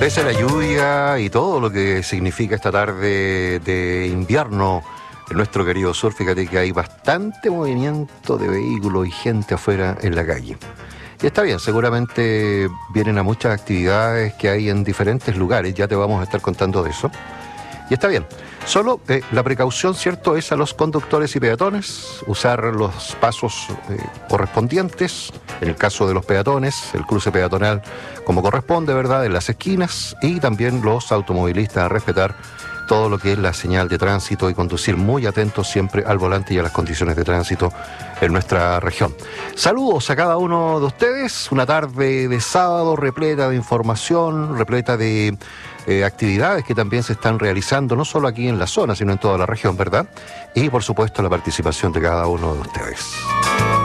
Pese a la lluvia y todo lo que significa esta tarde de invierno en nuestro querido sur, fíjate que hay bastante movimiento de vehículos y gente afuera en la calle. Y está bien, seguramente vienen a muchas actividades que hay en diferentes lugares, ya te vamos a estar contando de eso. Y está bien, solo la precaución, ¿cierto?, es a los conductores y peatones, usar los pasos correspondientes, en el caso de los peatones, el cruce peatonal como corresponde, ¿verdad?, en las esquinas, y también los automovilistas a respetar todo lo que es la señal de tránsito y conducir muy atentos siempre al volante y a las condiciones de tránsito en nuestra región. Saludos a cada uno de ustedes, una tarde de sábado repleta de información, repleta de actividades que también se están realizando, no solo aquí en la zona, sino en toda la región, ¿verdad? Y por supuesto la participación de cada uno de ustedes.